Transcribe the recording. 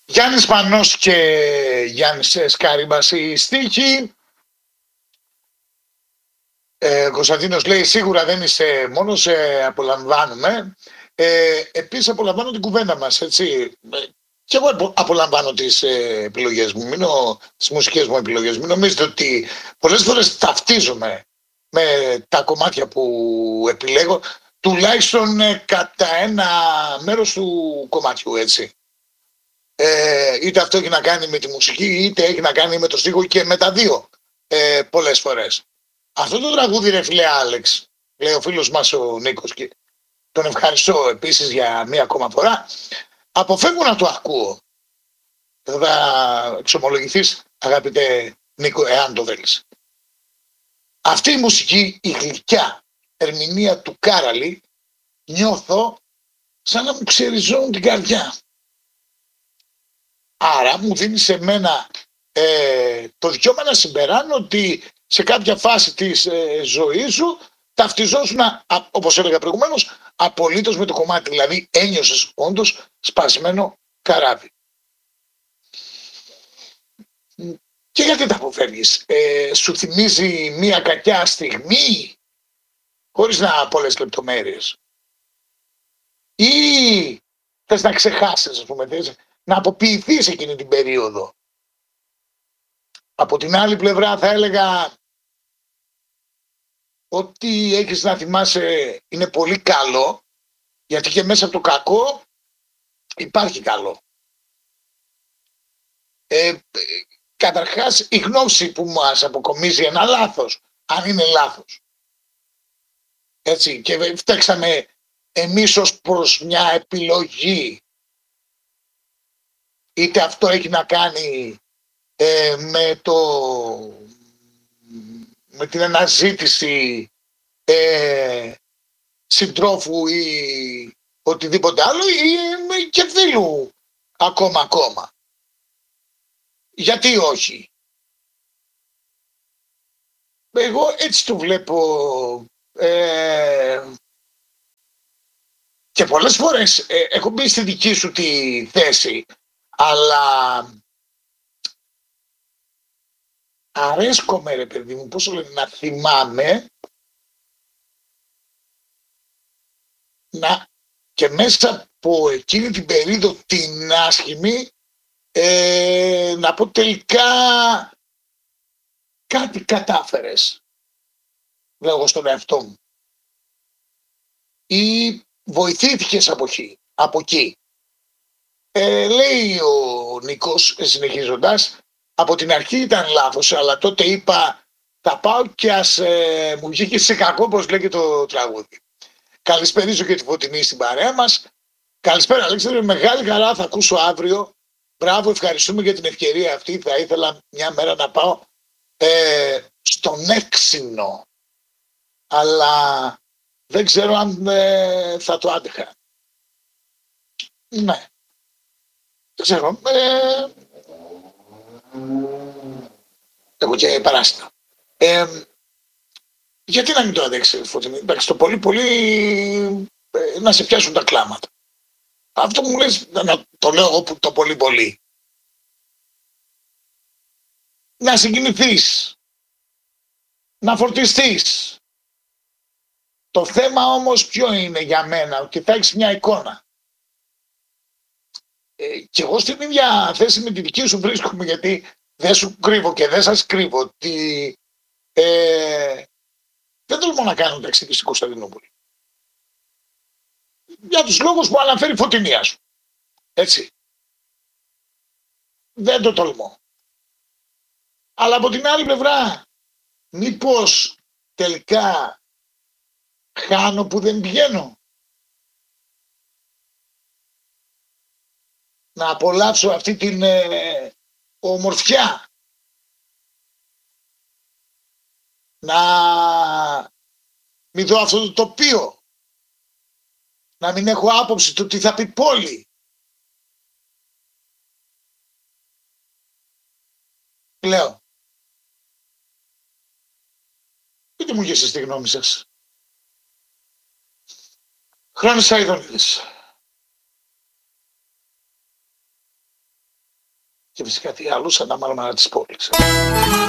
Γιάννης Μανός και Γιάννης Σκάριμπας η στίχη. Κωνσταντίνος λέει σίγουρα δεν είσαι μόνος, απολαμβάνουμε. Επίσης απολαμβάνω την κουβέντα μας, έτσι. Και εγώ απολαμβάνω τις επιλογές μου, τις μουσικές μου επιλογές. Μην νομίζετε ότι πολλές φορές ταυτίζομαι με τα κομμάτια που επιλέγω, τουλάχιστον κατά ένα μέρος του κομματιού, έτσι. Είτε αυτό έχει να κάνει με τη μουσική, είτε έχει να κάνει με το στίχο και με τα δύο πολλές φορές. Αυτό το τραγούδι, ρε φίλε Άλεξ, λέει ο φίλος μας ο Νίκος, και τον ευχαριστώ επίσης για μία ακόμα φορά, αποφεύγω να το ακούω. Θα εξομολογηθείς, αγαπητέ Νίκο, εάν το θέλεις. Αυτή η μουσική, η γλυκιά ερμηνεία του Κάραλη, νιώθω σαν να μου ξεριζώνουν την καρδιά. Άρα μου δίνει σε μένα το δικαίωμα να συμπεράνω ότι σε κάποια φάση της ζωής σου ταυτιζόσουν, όπως έλεγα προηγουμένως, απολύτως με το κομμάτι. Δηλαδή ένιωσες όντως σπασμένο καράβι. Και γιατί τα αποφεύγεις? Σου θυμίζει μία κακιά στιγμή, χωρίς να πολλές λεπτομέρειες? Ή θες να ξεχάσεις, ας πούμε, θες να αποποιηθείς εκείνη την περίοδο? Από την άλλη πλευρά θα έλεγα ότι έχεις να θυμάσαι είναι πολύ καλό, γιατί και μέσα από το κακό υπάρχει καλό. Καταρχάς η γνώση που μας αποκομίζει ένα λάθος, αν είναι λάθος. Έτσι, και φταίξαμε εμείς ως προς μια επιλογή. Είτε αυτό έχει να κάνει με την αναζήτηση συντρόφου ή οτιδήποτε άλλο, ή και φίλου ακόμα. Γιατί όχι? Εγώ έτσι το βλέπω, και πολλές φορές έχω μπει στη δική σου τη θέση, αλλά αρέσκομαι, ρε παιδί μου, πώς λένε, να θυμάμαι και μέσα από εκείνη την περίοδο την άσχημη, να πω τελικά κάτι κατάφερες, λέγω στον εαυτό μου, ή βοηθήθηκες από εκεί. Λέει ο Νίκος, συνεχίζοντας, από την αρχή ήταν λάθος, αλλά τότε είπα θα πάω και ας μου βγήκε σε κακό, όπως λέγει το τραγούδι. Καλησπερίζω και τη Φωτεινή στην παρέα μας. Καλησπέρα Αλέξανδρε, μεγάλη χαρά θα ακούσω αύριο. Μπράβο, ευχαριστούμε για την ευκαιρία αυτή. Θα ήθελα μια μέρα να πάω στον Έξινο, αλλά δεν ξέρω αν θα το άντεχα. Ναι, δεν ξέρω. Έχω και παράσιτα. Γιατί να μην το αντέξει, Φωτεινή? Εντάξει, το πολύ να σε πιάσουν τα κλάματα. Αυτό μου λες, να το λέω εγώ, που το πολύ. Να συγκινηθείς, να φορτιστείς. Το θέμα όμως ποιο είναι για μένα? Ότι θα έχεις μια εικόνα. Και εγώ στην ίδια θέση με τη δική σου βρίσκομαι, γιατί δεν σου κρύβω και δεν σας κρύβω ότι δεν τολμώ να κάνω ταξίδι στην Κωνσταντινούπολη. Για τους λόγους που αναφέρει η Φωτεινία σου. Έτσι. Δεν το τολμώ. Αλλά από την άλλη πλευρά, μήπως τελικά χάνω που δεν πηγαίνω? Να απολαύσω αυτή την ομορφιά. Να μην δω αυτό το τοπίο. Να μην έχω άποψη του τι θα πει πόλη. Λέω. Πείτε μου και εσείς τη γνώμη σας. Χρόνης Αηδονίδης. και φυσικά τι άλλο σαν τα μάρμαρα της πόλης.